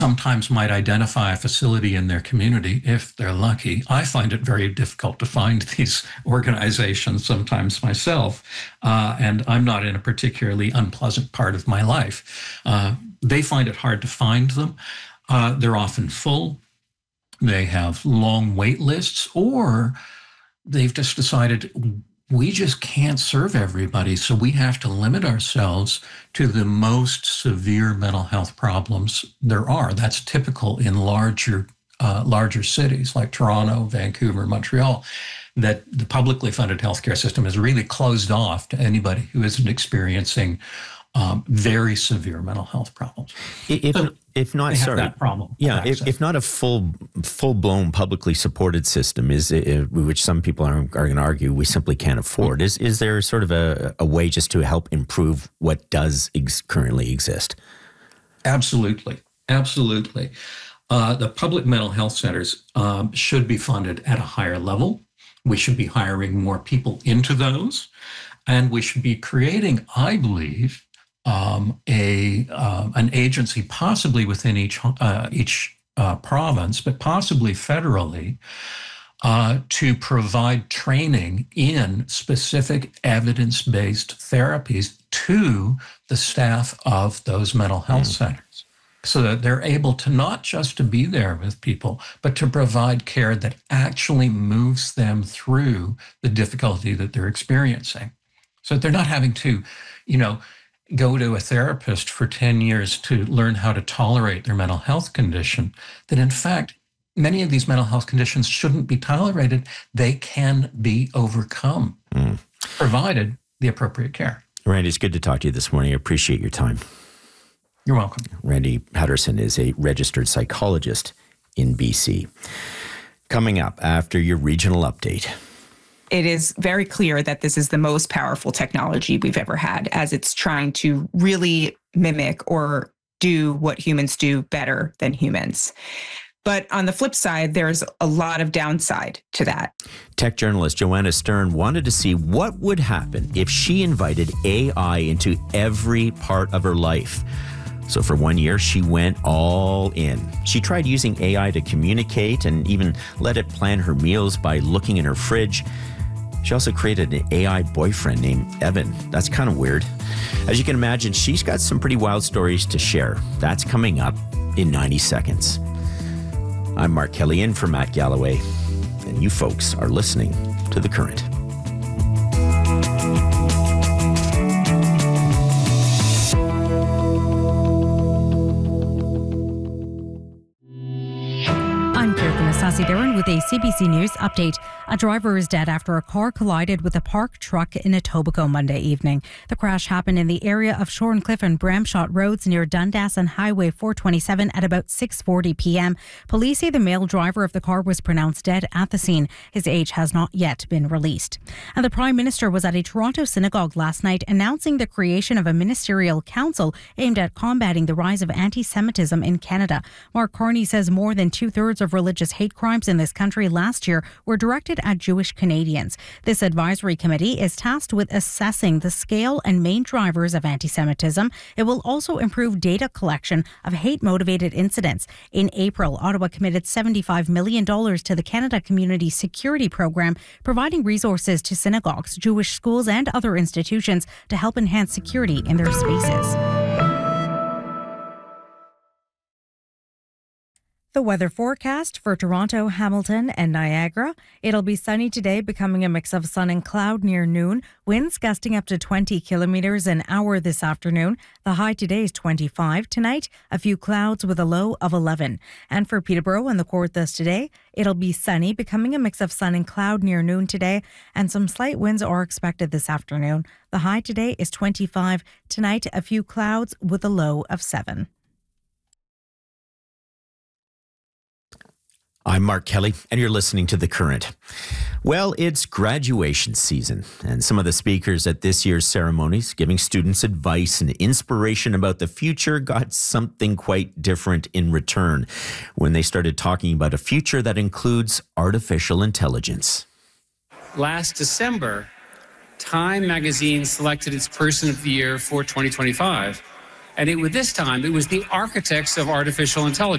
sometimes might identify a facility in their community if they're lucky. I find it very difficult to find these organizations sometimes myself, and I'm not in a particularly unpleasant part of my life. They find it hard to find them. They're often full. They have long wait lists, or they've just decided we just can't serve everybody, so we have to limit ourselves to the most severe mental health problems there are. That's typical in larger cities like Toronto, Vancouver, Montreal, that the publicly funded healthcare system is really closed off to anybody who isn't experiencing very severe mental health problems. If not, that problem. Yeah, if not a full-blown publicly supported system, which some people are going to argue we simply can't afford, is there sort of a way just to help improve what does currently exist? Absolutely. The public mental health centers should be funded at a higher level. We should be hiring more people into those, and we should be creating, I believe, an agency, possibly within each province, but possibly federally, to provide training in specific evidence-based therapies to the staff of those mental health centers, so that they're able to not just to be there with people, but to provide care that actually moves them through the difficulty that they're experiencing, so that they're not having to, go to a therapist for 10 years to learn how to tolerate their mental health condition, that in fact, many of these mental health conditions shouldn't be tolerated. They can be overcome, provided the appropriate care. Randy, it's good to talk to you this morning. I appreciate your time. You're welcome. Randy Patterson is a registered psychologist in BC. Coming up after your regional update. It is very clear that this is the most powerful technology we've ever had, as it's trying to really mimic or do what humans do better than humans. But on the flip side, there's a lot of downside to that. Tech journalist Joanna Stern wanted to see what would happen if she invited AI into every part of her life. So for 1 year, she went all in. She tried using AI to communicate and even let it plan her meals by looking in her fridge. She also created an AI boyfriend named Evan. That's kind of weird. As you can imagine, she's got some pretty wild stories to share. That's coming up in 90 seconds. I'm Mark Kelly in for Matt Galloway, and you folks are listening to The Current. Darren with a CBC News update. A driver is dead after a car collided with a parked truck in Etobicoke Monday evening. The crash happened in the area of Shorncliffe and Bramshot Roads near Dundas and Highway 427 at about 6:40 p.m. Police say the male driver of the car was pronounced dead at the scene. His age has not yet been released. And the Prime Minister was at a Toronto synagogue last night announcing the creation of a ministerial council aimed at combating the rise of anti-Semitism in Canada. Mark Carney says more than 2/3 of religious hate crimes in this country last year were directed at Jewish Canadians. This advisory committee is tasked with assessing the scale and main drivers of anti-Semitism. It will also improve data collection of hate-motivated incidents. In April, Ottawa committed $75 million to the Canada Community Security Program, providing resources to synagogues, Jewish schools and other institutions to help enhance security in their spaces. The weather forecast for Toronto, Hamilton and Niagara. It'll be sunny today, becoming a mix of sun and cloud near noon. Winds gusting up to 20 kilometers an hour this afternoon. The high today is 25. Tonight, a few clouds with a low of 11. And for Peterborough and the Kawarthas today, it'll be sunny, becoming a mix of sun and cloud near noon today. And some slight winds are expected this afternoon. The high today is 25. Tonight, a few clouds with a low of 7. I'm Mark Kelly, and you're listening to The Current. Well, it's graduation season, and some of the speakers at this year's ceremonies giving students advice and inspiration about the future got something quite different in return when they started talking about a future that includes artificial intelligence. Last December, Time magazine selected its Person of the Year for 2025, and this time it was the architects of artificial intelligence.